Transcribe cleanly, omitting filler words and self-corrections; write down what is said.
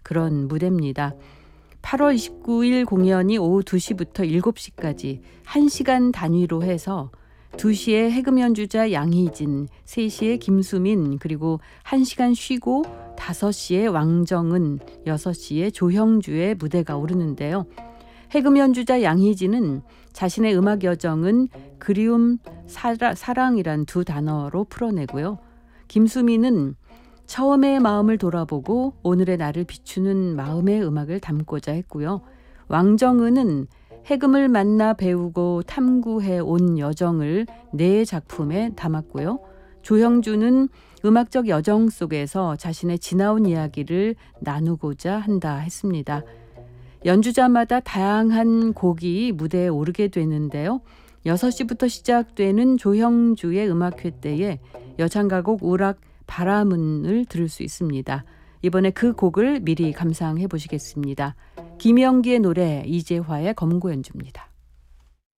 그런 무대입니다. 8월 29일 공연이 오후 2시부터 7시까지 1시간 단위로 해서 2시에 해금 연주자 양희진, 3시에 김수민, 그리고 1시간 쉬고 5시에 왕정은, 6시에 조형주의 무대가 오르는데요. 해금 연주자 양희진은 자신의 음악 여정은 그리움, 사랑이란 두 단어로 풀어내고요. 김수민은 처음의 마음을 돌아보고 오늘의 나를 비추는 마음의 음악을 담고자 했고요. 왕정은은 해금을 만나 배우고 탐구해 온 여정을 4작품에 담았고요. 조형주는 음악적 여정 속에서 자신의 지나온 이야기를 나누고자 한다 했습니다. 연주자마다 다양한 곡이 무대에 오르게 되는데요. 6시부터 시작되는 조형주의 음악회 때에 여창가곡 우락 바람은을 들을 수 있습니다. 이번에 그 곡을 미리 감상해 보시겠습니다. 김영기의 노래, 이재화의 검고 연주입니다.